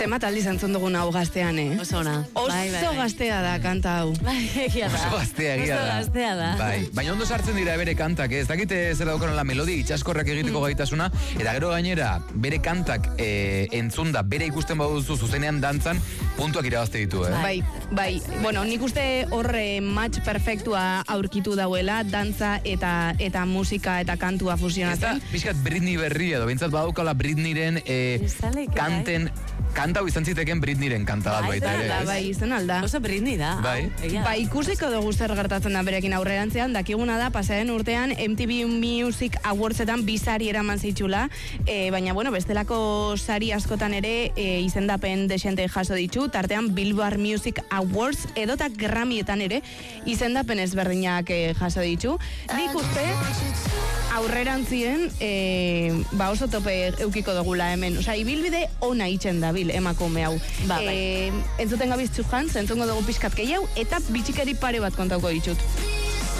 Zemat aldiz entzun dugun hau gaztean, Oso ona. Oso gaztea da kanta hau. Oso gaztea da. Bai, baina ondo sartzen dira bere kantak, ez dakite zer daukan la melodia itxaskorrak egiteko gaitasuna, eta gero gainera bere kantak entzunda, bere ikusten baduzu zuzenean dantzan, puntuak irabazte ditu, Bai, bueno, nik uste horre match perfektua aurkitu dauela, dantza eta musika eta kantua fusionatzen. Ez da, pixkat Britney berria edo, bintzat badaukala Britneyren kanta hau izan ziteken Britneyren kanta bat baita ere. Bai, izan alda. Oso Britney da. Bai, ikusiko dugu zer gertatzen da berekin aurrerantzean, dakiguna da, pasaren urtean MTV Music Awardsetan 2 sari eraman zitxula, baina, bueno, bestelako sari askotan ere izendapen desente jaso ditu, tartean Billboard Music Awards edota Grammyetan ere izendapen ezberdinak jaso ditu. Nik uste aurrerantzien oso tope eukiko dugula hemen. Osa, ibilbide ona itxen da emakume hau. Entzuten gabiz txujan, entzungo dugu pixkat gehiago, eta bitxikeri pare bat kontauko ditut.